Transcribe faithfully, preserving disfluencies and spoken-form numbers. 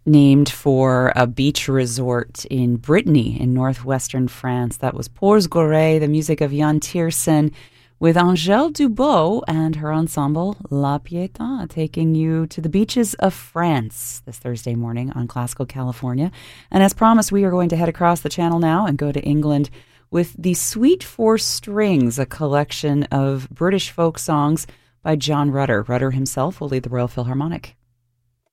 named for a beach resort in Brittany in northwestern France. That was Pors Gorée, the music of Jan Tiersen, with Angèle Dubois and her ensemble La Pietà, taking you to the beaches of France this Thursday morning on Classical California. And as promised, we are going to head across the channel now and go to England with the Suite for Strings, a collection of British folk songs by John Rutter. Rutter himself will lead the Royal Philharmonic.